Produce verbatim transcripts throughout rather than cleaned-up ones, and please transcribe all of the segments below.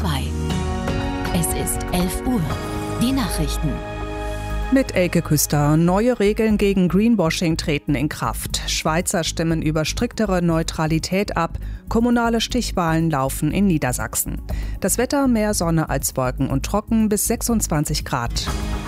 zwei. Es ist elf Uhr. Die Nachrichten. Mit Elke Küster. Neue Regeln gegen Greenwashing treten in Kraft. Schweizer stimmen über striktere Neutralität ab. Kommunale Stichwahlen laufen in Niedersachsen. Das Wetter: mehr Sonne als Wolken und trocken bis sechsundzwanzig Grad.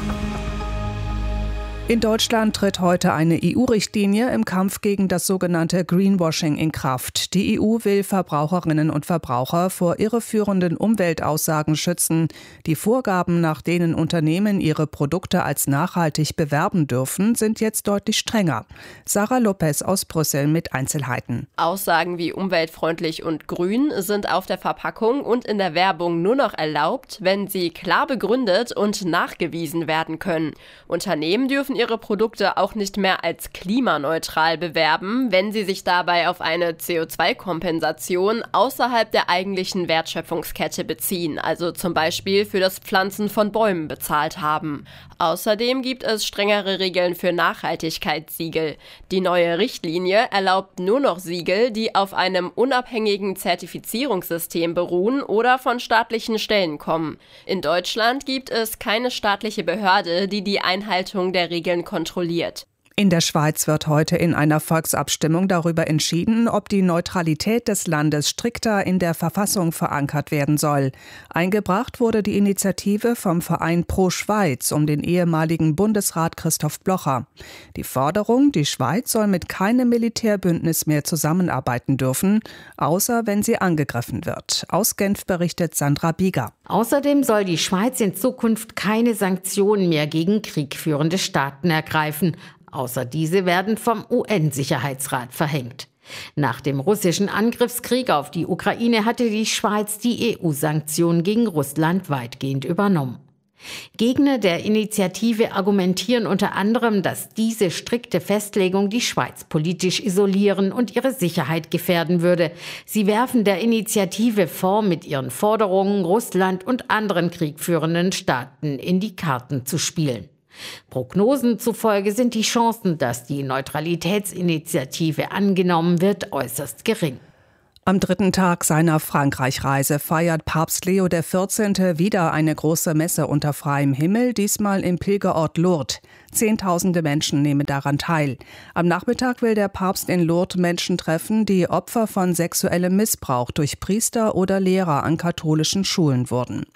In Deutschland tritt heute eine E U-Richtlinie im Kampf gegen das sogenannte Greenwashing in Kraft. Die E U will Verbraucherinnen und Verbraucher vor irreführenden Umweltaussagen schützen. Die Vorgaben, nach denen Unternehmen ihre Produkte als nachhaltig bewerben dürfen, sind jetzt deutlich strenger. Sarah Lopez aus Brüssel mit Einzelheiten. Aussagen wie umweltfreundlich und grün sind auf der Verpackung und in der Werbung nur noch erlaubt, wenn sie klar begründet und nachgewiesen werden können. Unternehmen dürfen ihre Produkte auch nicht mehr als klimaneutral bewerben, wenn sie sich dabei auf eine C O zwei Kompensation außerhalb der eigentlichen Wertschöpfungskette beziehen, also zum Beispiel für das Pflanzen von Bäumen bezahlt haben. Außerdem gibt es strengere Regeln für Nachhaltigkeitssiegel. Die neue Richtlinie erlaubt nur noch Siegel, die auf einem unabhängigen Zertifizierungssystem beruhen oder von staatlichen Stellen kommen. In Deutschland gibt es keine staatliche Behörde, die die Einhaltung der Regeln kontrolliert. In der Schweiz wird heute in einer Volksabstimmung darüber entschieden, ob die Neutralität des Landes strikter in der Verfassung verankert werden soll. Eingebracht wurde die Initiative vom Verein Pro Schweiz um den ehemaligen Bundesrat Christoph Blocher. Die Forderung: die Schweiz soll mit keinem Militärbündnis mehr zusammenarbeiten dürfen, außer wenn sie angegriffen wird. Aus Genf berichtet Sandra Bieger. Außerdem soll die Schweiz in Zukunft keine Sanktionen mehr gegen kriegführende Staaten ergreifen. Außer diese werden vom U N-Sicherheitsrat verhängt. Nach dem russischen Angriffskrieg auf die Ukraine hatte die Schweiz die E U-Sanktionen gegen Russland weitgehend übernommen. Gegner der Initiative argumentieren unter anderem, dass diese strikte Festlegung die Schweiz politisch isolieren und ihre Sicherheit gefährden würde. Sie werfen der Initiative vor, mit ihren Forderungen Russland und anderen kriegführenden Staaten in die Karten zu spielen. Prognosen zufolge sind die Chancen, dass die Neutralitätsinitiative angenommen wird, äußerst gering. Am dritten Tag seiner Frankreich-Reise feiert Papst Leo der vierzehnte wieder eine große Messe unter freiem Himmel, diesmal im Pilgerort Lourdes. Zehntausende Menschen nehmen daran teil. Am Nachmittag will der Papst in Lourdes Menschen treffen, die Opfer von sexuellem Missbrauch durch Priester oder Lehrer an katholischen Schulen wurden.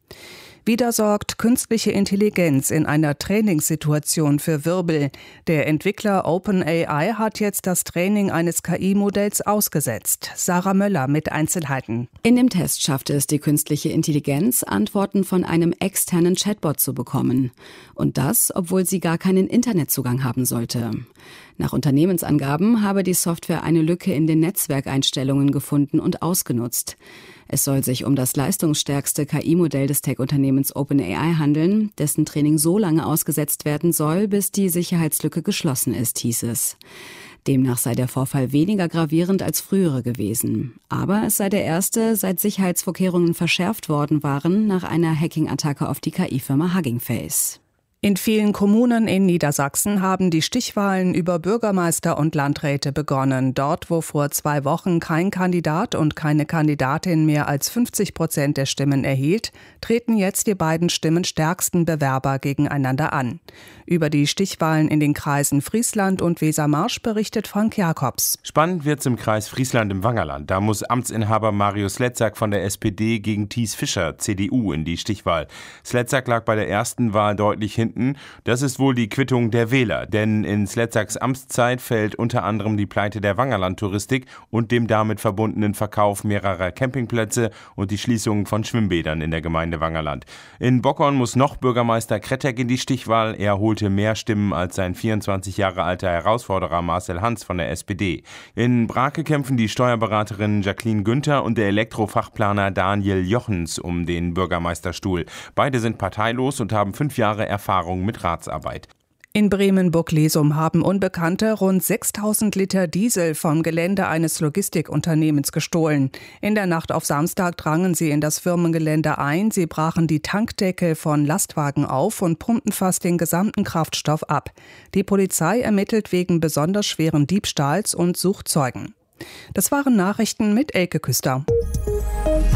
Wieder sorgt künstliche Intelligenz in einer Trainingssituation für Wirbel. Der Entwickler OpenAI hat jetzt das Training eines K I-Modells ausgesetzt. Sarah Möller mit Einzelheiten. In dem Test schaffte es die künstliche Intelligenz, Antworten von einem externen Chatbot zu bekommen. Und das, obwohl sie gar keinen Internetzugang haben sollte. Nach Unternehmensangaben habe die Software eine Lücke in den Netzwerkeinstellungen gefunden und ausgenutzt. Es soll sich um das leistungsstärkste K I-Modell des Tech-Unternehmens OpenAI handeln, dessen Training so lange ausgesetzt werden soll, bis die Sicherheitslücke geschlossen ist, hieß es. Demnach sei der Vorfall weniger gravierend als frühere gewesen. Aber es sei der erste, seit Sicherheitsvorkehrungen verschärft worden waren, nach einer Hacking-Attacke auf die K I-Firma Hugging Face. In vielen Kommunen in Niedersachsen haben die Stichwahlen über Bürgermeister und Landräte begonnen. Dort, wo vor zwei Wochen kein Kandidat und keine Kandidatin mehr als fünfzig Prozent der Stimmen erhielt, treten jetzt die beiden stimmenstärksten Bewerber gegeneinander an. Über die Stichwahlen in den Kreisen Friesland und Wesermarsch berichtet Frank Jakobs. Spannend wird's im Kreis Friesland im Wangerland. Da muss Amtsinhaber Mario Sletzak von der S P D gegen Thies Fischer, C D U, in die Stichwahl. Sletzak lag bei der ersten Wahl deutlich hinten. Das ist wohl die Quittung der Wähler, denn in Sletzaks Amtszeit fällt unter anderem die Pleite der Wangerland-Touristik und dem damit verbundenen Verkauf mehrerer Campingplätze und die Schließung von Schwimmbädern in der Gemeinde Wangerland. In Bockern muss noch Bürgermeister Krettek in die Stichwahl. Er holte mehr Stimmen als sein vierundzwanzig Jahre alter Herausforderer Marcel Hans von der S P D. In Brake kämpfen die Steuerberaterin Jacqueline Günther und der Elektrofachplaner Daniel Jochens um den Bürgermeisterstuhl. Beide sind parteilos und haben fünf Jahre Erfahrung mit Ratsarbeit. In Bremen-Burglesum haben Unbekannte rund sechstausend Liter Diesel vom Gelände eines Logistikunternehmens gestohlen. In der Nacht auf Samstag drangen sie in das Firmengelände ein. Sie brachen die Tankdeckel von Lastwagen auf und pumpten fast den gesamten Kraftstoff ab. Die Polizei ermittelt wegen besonders schweren Diebstahls und sucht Zeugen. Das waren Nachrichten mit Elke Küster.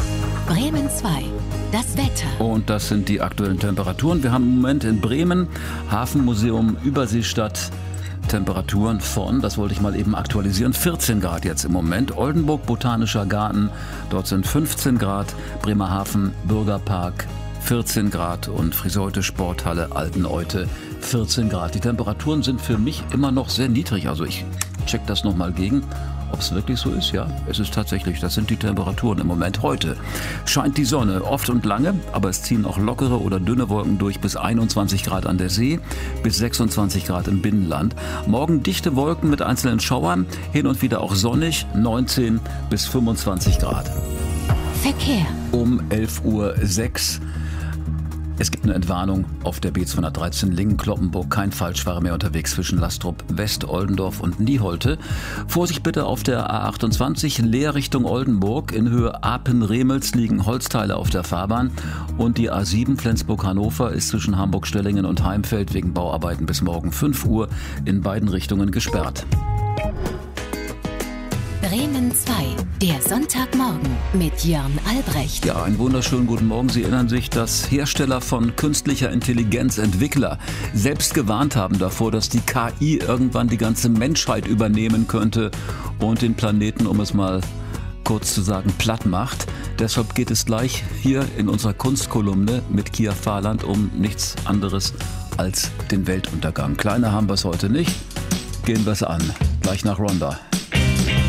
Bremen zwei. Das Wetter. Und das sind die aktuellen Temperaturen. Wir haben im Moment in Bremen, Hafenmuseum, Überseestadt, Temperaturen von, das wollte ich mal eben aktualisieren, vierzehn Grad jetzt im Moment. Oldenburg, Botanischer Garten, dort sind fünfzehn Grad. Bremerhaven, Bürgerpark, vierzehn Grad. Und Friseute, Sporthalle, Alteneute, vierzehn Grad. Die Temperaturen sind für mich immer noch sehr niedrig. Also ich check das nochmal gegen. Ob es wirklich so ist, ja, es ist tatsächlich, das sind die Temperaturen im Moment. Heute scheint die Sonne oft und lange, aber es ziehen auch lockere oder dünne Wolken durch, bis einundzwanzig Grad an der See, bis sechsundzwanzig Grad im Binnenland. Morgen dichte Wolken mit einzelnen Schauern, hin und wieder auch sonnig, neunzehn bis fünfundzwanzig Grad. Verkehr. Um elf Uhr sechs. Es gibt eine Entwarnung auf der B zweihundertdreizehn Lingen-Cloppenburg. Kein Falschfahrer mehr unterwegs zwischen Lastrup, West, Oldendorf und Nieholte. Vorsicht bitte auf der A achtundzwanzig, Leer Richtung Oldenburg. In Höhe Apen-Remels liegen Holzteile auf der Fahrbahn. Und die A sieben Flensburg-Hannover ist zwischen Hamburg-Stellingen und Heimfeld wegen Bauarbeiten bis morgen fünf Uhr in beiden Richtungen gesperrt. Bremen zwei, der Sonntagmorgen mit Jörn Albrecht. Ja, einen wunderschönen guten Morgen. Sie erinnern sich, dass Hersteller von künstlicher Intelligenz, Entwickler, selbst gewarnt haben davor, dass die K I irgendwann die ganze Menschheit übernehmen könnte und den Planeten, um es mal kurz zu sagen, platt macht. Deshalb geht es gleich hier in unserer Kunstkolumne mit Kia Fahrland um nichts anderes als den Weltuntergang. Kleiner haben wir es heute nicht. Gehen wir es an. Gleich nach Rhonda.